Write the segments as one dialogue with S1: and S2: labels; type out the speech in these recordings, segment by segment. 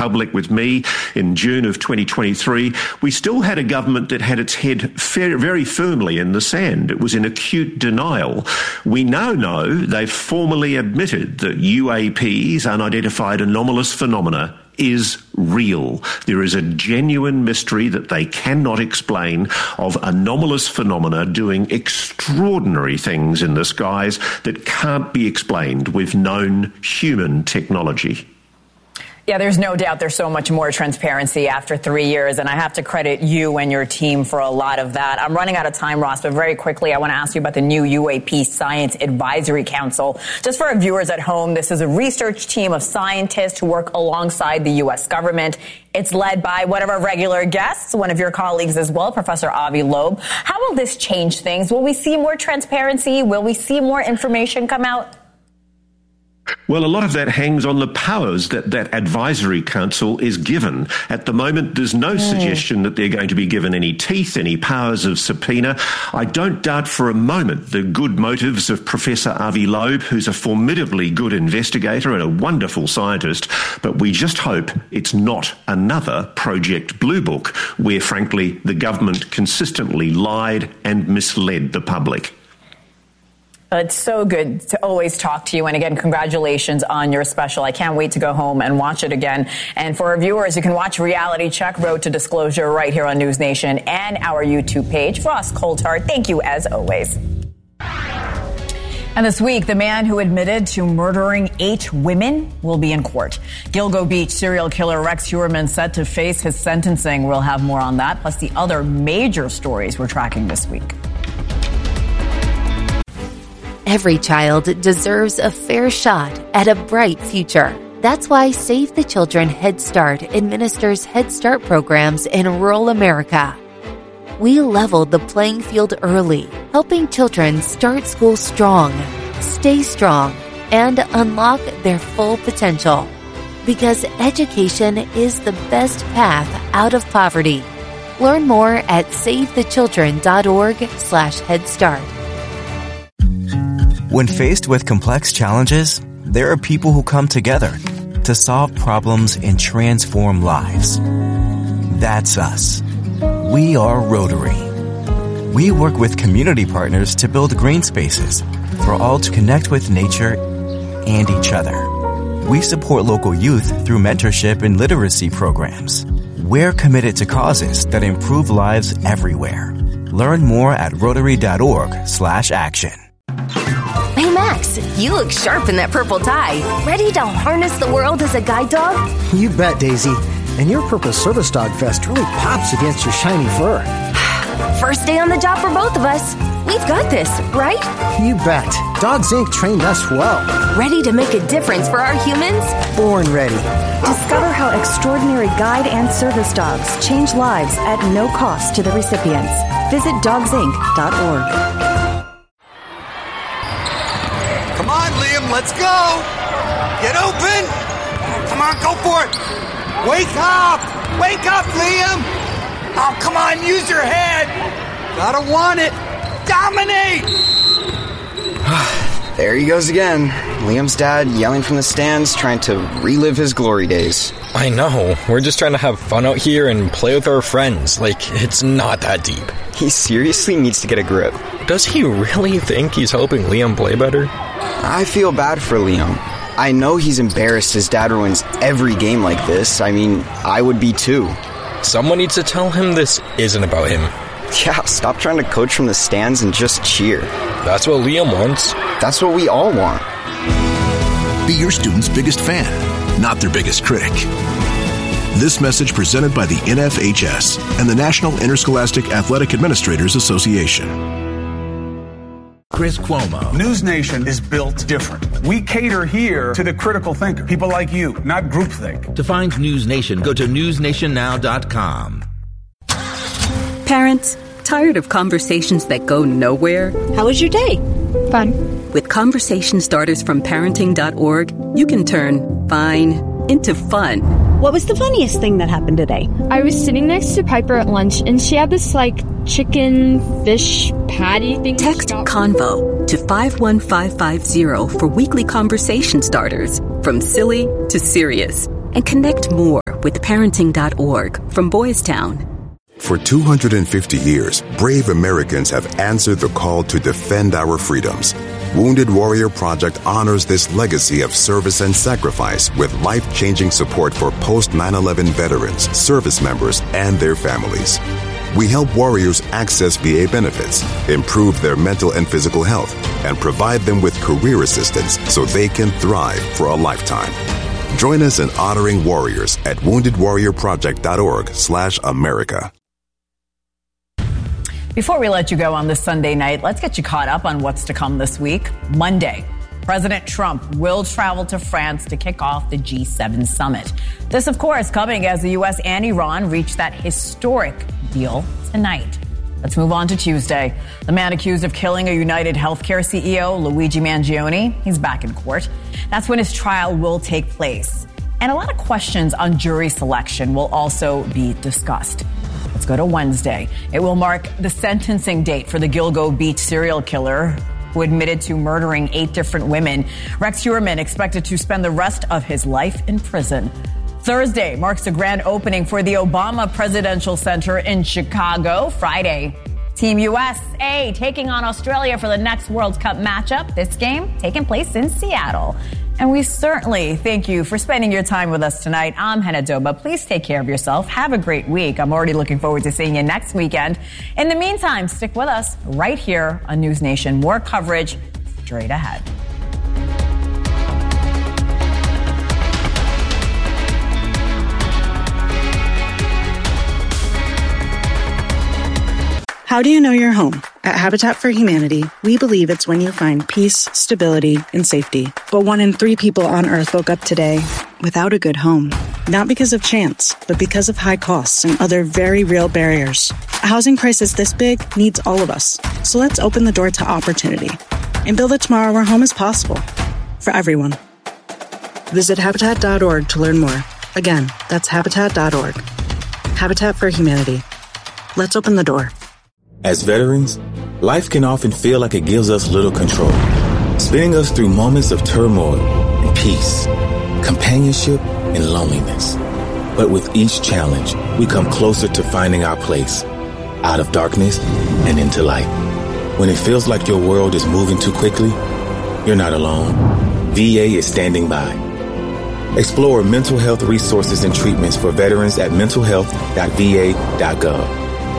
S1: Republic with me in June of 2023, we still had a government that had its head very firmly in the sand. It was in acute denial. We now know they've formally admitted that UAPs, unidentified anomalous phenomena, is real. There is a genuine mystery that they cannot explain of anomalous phenomena doing extraordinary things in the skies that can't be explained with known human technology.
S2: Yeah, there's no doubt there's so much more transparency after 3 years, and I have to credit you and your team for a lot of that. I'm running out of time, Ross, but very quickly, I want to ask you about the new UAP Science Advisory Council. Just for our viewers at home, this is a research team of scientists who work alongside the U.S. government. It's led by one of our regular guests, one of your colleagues as well, Professor Avi Loeb. How will this change things? Will we see more transparency? Will we see more information come out?
S1: Well, a lot of that hangs on the powers that advisory council is given. At the moment, there's no suggestion that they're going to be given any teeth, any powers of subpoena. I don't doubt for a moment the good motives of Professor Avi Loeb, who's a formidably good investigator and a wonderful scientist, but we just hope it's not another Project Blue Book, where, frankly, the government consistently lied and misled the public.
S2: It's so good to always talk to you. And again, congratulations on your special. I can't wait to go home and watch it again. And for our viewers, you can watch Reality Check Road to Disclosure right here on News Nation and our YouTube page. Ross Coulthart, thank you as always. And this week, the man who admitted to murdering 8 women will be in court. Gilgo Beach serial killer Rex Heuermann set to face his sentencing. We'll have more on that, plus the other major stories we're tracking this week.
S3: Every child deserves a fair shot at a bright future. That's why Save the Children Head Start administers Head Start programs in rural America. We leveled the playing field early, helping children start school strong, stay strong, and unlock their full potential. Because education is the best path out of poverty. Learn more at savethechildren.org/Head Start.
S4: When faced with complex challenges, there are people who come together to solve problems and transform lives. That's us. We are Rotary. We work with community partners to build green spaces for all to connect with nature and each other. We support local youth through mentorship and literacy programs. We're committed to causes that improve lives everywhere. Learn more at Rotary.org/action.
S5: Hey, Max, you look sharp in that purple tie. Ready to harness the world as a guide dog?
S6: You bet, Daisy. And your purple service dog vest really pops against your shiny fur.
S5: First day on the job for both of us. We've got this, right?
S6: You bet. Dogs Inc. trained us well.
S5: Ready to make a difference for our humans?
S6: Born ready.
S7: Discover how extraordinary guide and service dogs change lives at no cost to the recipients. Visit dogsinc.org.
S8: Come on, Liam, let's go! Get open! Come on, go for it! Wake up! Wake up, Liam! Oh, come on, use your head! Gotta want it! Dominate!
S9: There he goes again. Liam's dad yelling from the stands, trying to relive his glory days.
S10: I know. We're just trying to have fun out here and play with our friends. Like, it's not that deep.
S9: He seriously needs to get a grip.
S10: Does he really think he's helping Liam play better?
S9: I feel bad for Liam. I know he's embarrassed his dad ruins every game like this. I mean, I would be too.
S10: Someone needs to tell him this isn't about him.
S9: Yeah, stop trying to coach from the stands and just cheer.
S10: That's what Liam wants.
S9: That's what we all want.
S11: Be your student's biggest fan, not their biggest critic. This message presented by the NFHS and the National Interscholastic Athletic Administrators Association.
S12: Chris Cuomo.
S13: News Nation is built different. We cater here to the critical thinker, people like you, not groupthink.
S12: To find News Nation, go to newsnationnow.com.
S14: Parents, tired of conversations that go nowhere?
S15: How was your day?
S14: Fun. With conversation starters from parenting.org, you can turn fine into fun.
S15: What was the funniest thing that happened today?
S16: I was sitting next to Piper at lunch, and she had this, chicken fish patty thing.
S14: Text CONVO to 51550 for weekly conversation starters, from silly to serious. and connect more with parenting.org from Boys Town.
S17: For 250 years, brave Americans have answered the call to defend our freedoms. Wounded Warrior Project honors this legacy of service and sacrifice with life-changing support for post-9/11 veterans, service members, and their families. We help warriors access VA benefits, improve their mental and physical health, and provide them with career assistance so they can thrive for a lifetime. Join us in honoring warriors at woundedwarriorproject.org/America.
S2: Before we let you go on this Sunday night, let's get you caught up on what's to come this week. Monday, President Trump will travel to France to kick off the G7 summit. This, of course, coming as the U.S. and Iran reach that historic deal tonight. Let's move on to Tuesday. The man accused of killing a United Healthcare CEO, Luigi Mangione, he's back in court. That's when his trial will take place. And a lot of questions on jury selection will also be discussed. Let's go to Wednesday. It will mark the sentencing date for the Gilgo Beach serial killer who admitted to murdering 8 different women. Rex Heuermann expected to spend the rest of his life in prison. Thursday marks the grand opening for the Obama Presidential Center in Chicago. Friday, Team USA taking on Australia for the next World Cup matchup. This game taking place in Seattle. And we certainly thank you for spending your time with us tonight. I'm Hannah Doba. Please take care of yourself. Have a great week. I'm already looking forward to seeing you next weekend. In the meantime, stick with us right here on News Nation. More coverage straight ahead.
S18: How do you know you're home? At Habitat for Humanity, we believe it's when you find peace, stability, and safety. But 1 in 3 people on Earth woke up today without a good home. Not because of chance, but because of high costs and other very real barriers. A housing crisis this big needs all of us. So let's open the door to opportunity and build a tomorrow where home is possible for everyone. Visit Habitat.org to learn more. Again, that's Habitat.org. Habitat for Humanity. Let's open the door.
S19: As veterans, life can often feel like it gives us little control, spinning us through moments of turmoil and peace, companionship and loneliness. But with each challenge, we come closer to finding our place, out of darkness and into light. When it feels like your world is moving too quickly, you're not alone. VA is standing by. Explore mental health resources and treatments for veterans at mentalhealth.va.gov.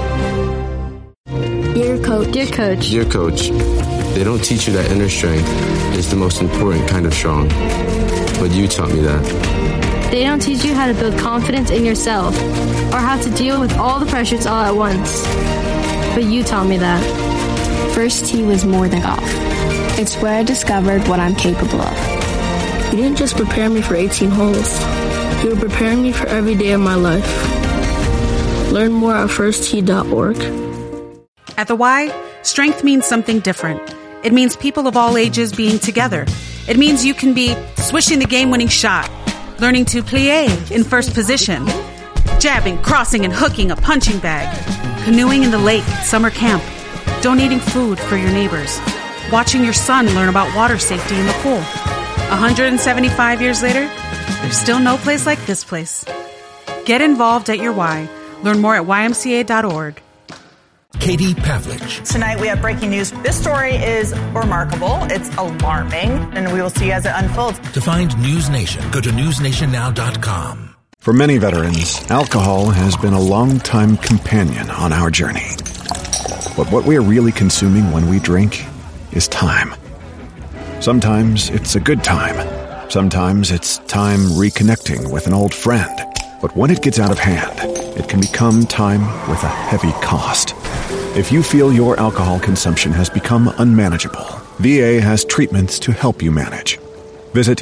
S20: Dear Coach. Dear Coach, they don't teach you that inner strength is the most important kind of strong. But you taught me that.
S16: They don't teach you how to build confidence in yourself or how to deal with all the pressures all at once. But you taught me that.
S21: First tee was more than golf. It's where I discovered what I'm capable of.
S22: You didn't just prepare me for 18 holes. You were preparing me for every day of my life. Learn more at firsttee.org.
S23: At the Y, strength means something different. It means people of all ages being together. It means you can be swishing the game-winning shot, learning to plie in first position, jabbing, crossing, and hooking a punching bag, canoeing in the lake at summer camp, donating food for your neighbors, watching your son learn about water safety in the pool. 175 years later, there's still no place like this place. Get involved at your Y. Learn more at ymca.org.
S12: Katie Pavlich.
S24: Tonight we have breaking news. This story is remarkable. It's alarming, and we will see as it unfolds.
S12: To find News Nation, go to newsnationnow.com.
S25: For many veterans, alcohol has been a long-time companion on our journey. But what we are really consuming when we drink is time. Sometimes it's a good time. Sometimes it's time reconnecting with an old friend. But when it gets out of hand, it can become time with a heavy cost. If you feel your alcohol consumption has become unmanageable, VA has treatments to help you manage. Visit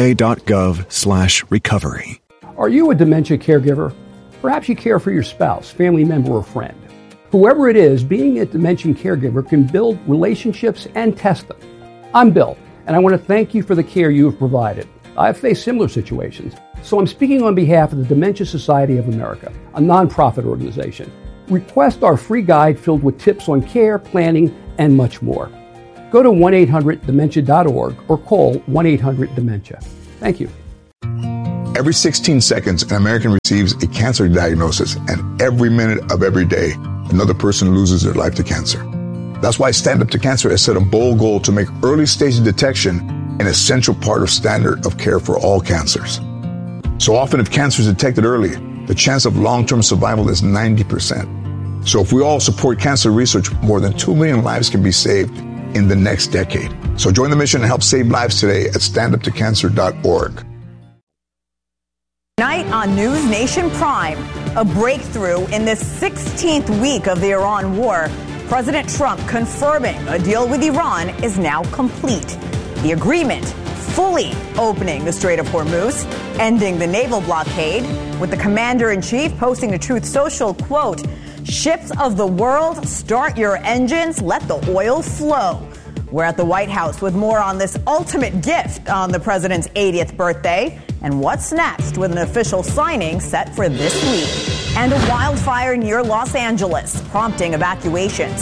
S25: va.gov/recovery.
S26: Are you a dementia caregiver? Perhaps you care for your spouse, family member, or friend. Whoever it is, being a dementia caregiver can build relationships and test them. I'm Bill, and I want to thank you for the care you have provided. I've faced similar situations, so I'm speaking on behalf of the Dementia Society of America, a nonprofit organization. Request our free guide filled with tips on care, planning, and much more. Go to 1-800-DEMENTIA.org or call 1-800-DEMENTIA. Thank you.
S1: Every 16 seconds, an American receives a cancer diagnosis, and every minute of every day, another person loses their life to cancer. That's why Stand Up to Cancer has set a bold goal to make early stage detection an essential part of standard of care for all cancers. So often, if cancer is detected early, the chance of long-term survival is 90%. So if we all support cancer research, more than 2 million lives can be saved in the next decade. So join the mission and help save lives today at standuptocancer.org.
S2: Tonight on News Nation Prime, a breakthrough in the 16th week of the Iran war. President Trump confirming a deal with Iran is now complete. The agreement fully opening the Strait of Hormuz, ending the naval blockade, with the commander-in-chief posting to Truth Social, quote, "Ships of the world, start your engines, let the oil flow." We're at the White House with more on this ultimate gift on the president's 80th birthday and what's next with an official signing set for this week. And a wildfire near Los Angeles prompting evacuations.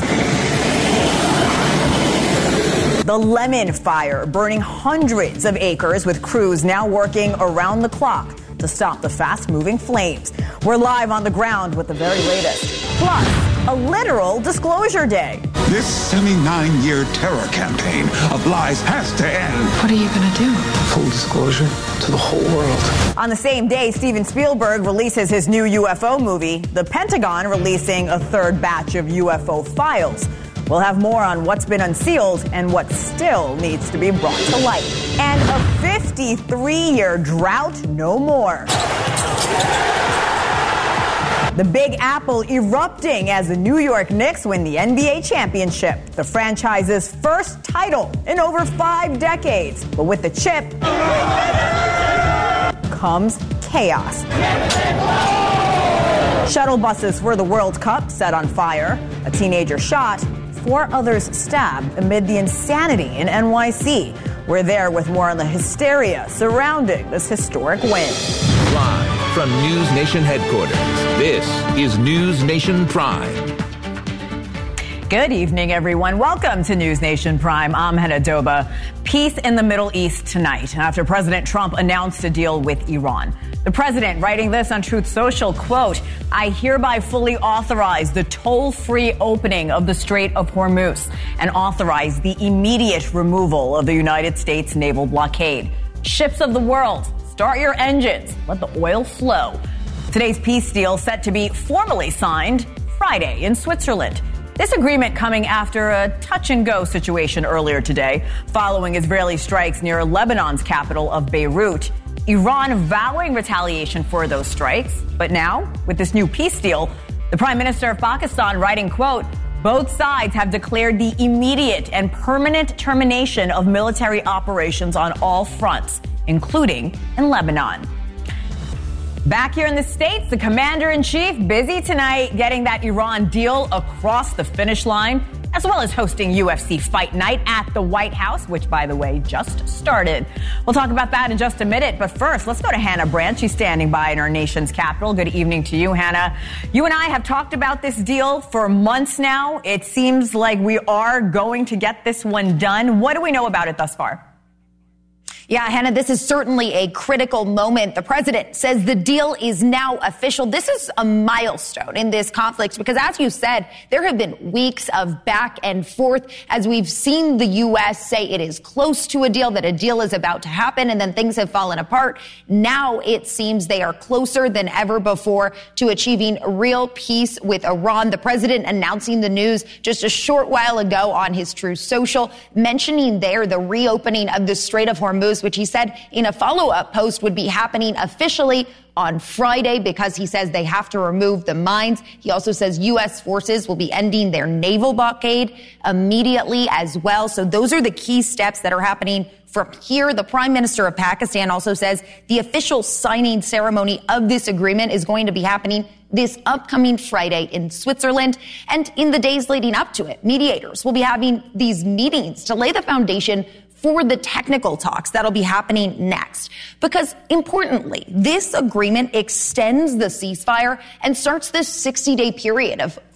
S2: The Lemon Fire burning hundreds of acres with crews now working around the clock to stop the fast-moving flames. We're live on the ground with the very latest. Plus, a literal disclosure day.
S3: This 79-year terror campaign of lies has to end.
S4: What are you going to do?
S3: Full disclosure to the whole world.
S2: On the same day, Steven Spielberg releases his new UFO movie, the Pentagon releasing a third batch of UFO files. We'll have more on what's been unsealed and what still needs to be brought to light. And a 53-year drought no more. The Big Apple erupting as the New York Knicks win the NBA championship, the franchise's first title in over 5 decades. But with the chip comes chaos. Shuttle buses for the World Cup set on fire, a teenager shot, 4 others stabbed amid the insanity in NYC. We're there with more on the hysteria surrounding this historic win.
S12: Live from News Nation headquarters, this is News Nation Prime.
S2: Good evening, everyone. Welcome to News Nation Prime. I'm Hannah Doba. Peace in the Middle East tonight after President Trump announced a deal with Iran. The president writing this on Truth Social, quote, "I hereby fully authorize the toll-free opening of the Strait of Hormuz and authorize the immediate removal of the United States naval blockade. Ships of the world, start your engines. Let the oil flow." Today's peace deal set to be formally signed Friday in Switzerland. This agreement coming after a touch-and-go situation earlier today following Israeli strikes near Lebanon's capital of Beirut. Iran vowing retaliation for those strikes. But now, with this new peace deal, the Prime Minister of Pakistan writing, quote, "Both sides have declared the immediate and permanent termination of military operations on all fronts, including in Lebanon." Back here in the States, the commander-in-chief busy tonight getting that Iran deal across the finish line, as well as hosting UFC Fight Night at the White House, which, by the way, just started. We'll talk about that in just a minute. But first, let's go to Hannah Brandt. She's standing by in our nation's capital. Good evening to you, Hannah. You and I have talked about this deal for months now. It seems like we are going to get this one done. What do we know about it thus far?
S5: Yeah, Hannah, this is certainly a critical moment. The president says the deal is now official. This is a milestone in this conflict because, as you said, there have been weeks of back and forth as we've seen the U.S. say it is close to a deal, that a deal is about to happen, and then things have fallen apart. Now it seems they are closer than ever before to achieving real peace with Iran. The president announcing the news just a short while ago on his Truth Social, mentioning there the reopening of the Strait of Hormuz, which he said in a follow-up post would be happening officially on Friday because he says they have to remove the mines. He also says U.S. forces will be ending their naval blockade immediately as well. So those are the key steps that are happening from here. The Prime Minister of Pakistan also says the official signing ceremony of this agreement is going to be happening this upcoming Friday in Switzerland. And in the days leading up to it, mediators will be having these meetings to lay the foundation for the technical talks that'll be happening next. Because importantly, this agreement extends the ceasefire and starts this 60-day period of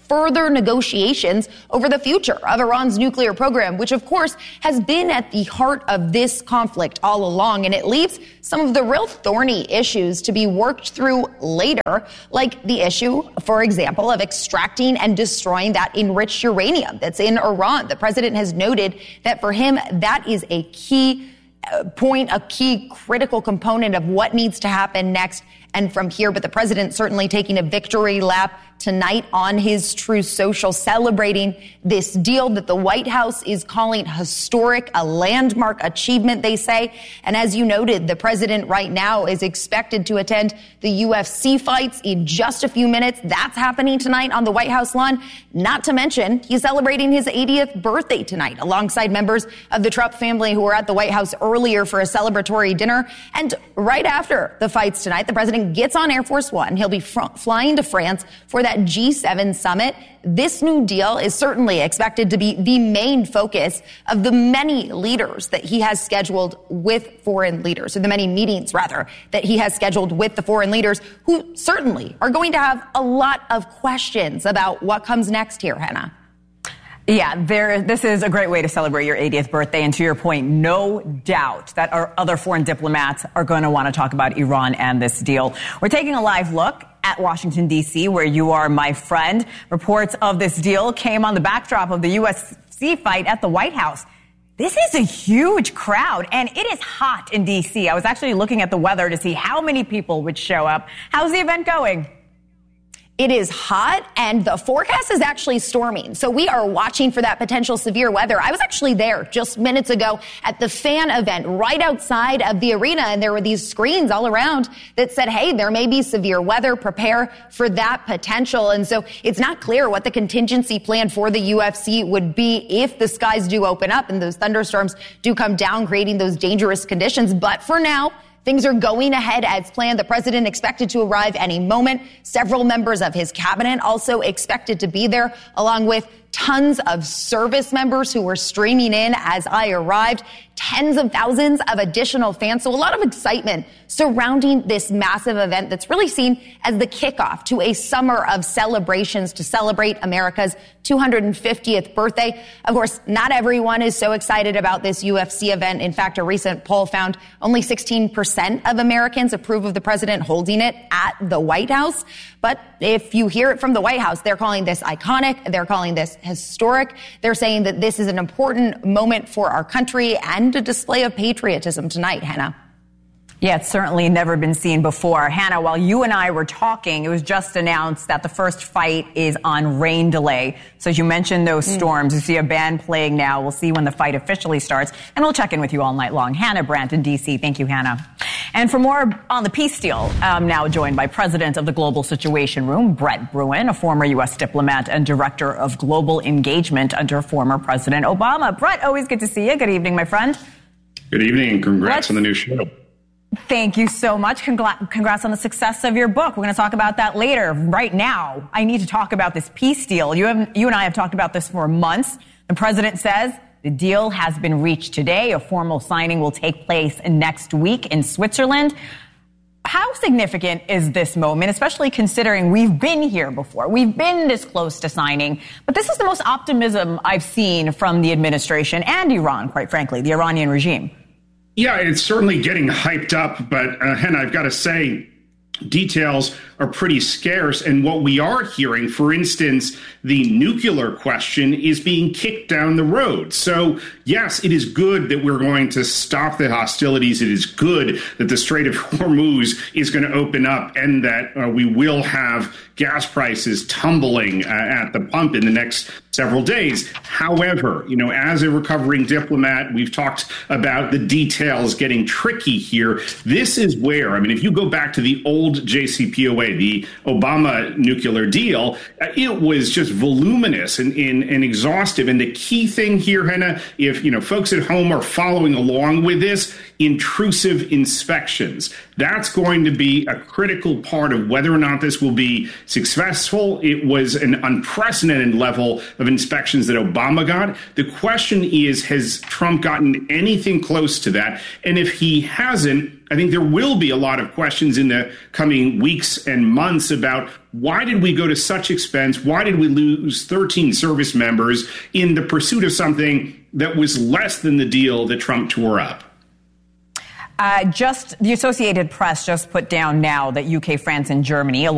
S5: further negotiations over the future of Iran's nuclear program, which, of course, has been at the heart of this conflict all along. And it leaves some of the real thorny issues to be worked through later, like the issue, for example, of extracting and destroying that enriched uranium that's in Iran. The president has noted that for him, that is a key point, a key critical component of what needs to happen next and from here. But the president certainly taking a victory lap tonight on his Truth Social, celebrating this deal that the White House is calling historic, a landmark achievement, they say. And as you noted, the president right now is expected to attend the UFC fights in just a few minutes. That's happening tonight on the White House lawn. Not to mention, he's celebrating his 80th birthday tonight alongside members of the Trump family who were at the White House earlier for a celebratory dinner. And right after the fights tonight, the president gets on Air Force One. He'll be flying to France for that G7 summit. This new deal is certainly expected to be the main focus of the many leaders that he has scheduled with foreign leaders, or the many meetings, rather, that he has scheduled with the foreign leaders, who certainly are going to have a lot of questions about what comes next here, Hannah.
S2: Yeah, this is a great way to celebrate your 80th birthday. And to your point, no doubt that our other foreign diplomats are going to want to talk about Iran and this deal. We're taking a live look at Washington, D.C., where you are, my friend. Reports of this deal came on the backdrop of the UFC fight at the White House. This is a huge crowd, and it is hot in D.C. I was actually looking at the weather to see how many people would show up. How's the event going?
S5: It is hot, and the forecast is actually storming. So we are watching for that potential severe weather. I was actually there just minutes ago at the fan event right outside of the arena, and there were these screens all around that said, hey, there may be severe weather. Prepare for that potential. And so it's not clear what the contingency plan for the UFC would be if the skies do open up and those thunderstorms do come down, creating those dangerous conditions. But for now, things are going ahead as planned. The president expected to arrive any moment. Several members of his cabinet also expected to be there, along with tons of service members who were streaming in as I arrived. Tens of thousands of additional fans. So a lot of excitement surrounding this massive event that's really seen as the kickoff to a summer of celebrations to celebrate America's 250th birthday. Of course, not everyone is so excited about this UFC event. In fact, a recent poll found only 16% of Americans approve of the president holding it at the White House. But if you hear it from the White House, they're calling this iconic. They're calling this historic. They're saying that this is an important moment for our country and a display of patriotism tonight, Hannah.
S2: Yeah, it's certainly never been seen before. Hannah, while you and I were talking, it was just announced that the first fight is on rain delay. So as you mentioned those storms, you see a band playing now. We'll see when the fight officially starts, and we'll check in with you all night long. Hannah Brandt in D.C. Thank you, Hannah. And for more on the peace deal, I'm now joined by President of the Global Situation Room, Brett Bruen, a former U.S. diplomat and Director of Global Engagement under former President Obama. Brett, always good to see you. Good evening, my friend.
S4: Good evening, and congrats on the new show.
S2: Thank you so much. Congrats on the success of your book. We're going to talk about that later. Right now, I need to talk about this peace deal. You and I have talked about this for months. The president says the deal has been reached today. A formal signing will take place next week in Switzerland. How significant is this moment, especially considering we've been here before? We've been this close to signing, but this is the most optimism I've seen from the administration and Iran, quite frankly, the Iranian regime.
S4: Yeah, it's certainly getting hyped up, but Hannah, I've got to say, details are pretty scarce. And what we are hearing, for instance, the nuclear question is being kicked down the road. So, yes, it is good that we're going to stop the hostilities. It is good that the Strait of Hormuz is going to open up and that we will have gas prices tumbling at the pump in the next several days. However, as a recovering diplomat, we've talked about the details getting tricky here. This is where, if you go back to the old JCPOA, the Obama nuclear deal, it was just voluminous and exhaustive. And the key thing here, Hannah, if folks at home are following along with this, intrusive inspections. That's going to be a critical part of whether or not this will be successful. It was an unprecedented level of inspections that Obama got. The question is, has Trump gotten anything close to that? And if he hasn't, I think there will be a lot of questions in the coming weeks and months about why did we go to such expense? Why did we lose 13 service members in the pursuit of something that was less than the deal that Trump tore up?
S2: The Associated Press just put down now that UK, France, and Germany,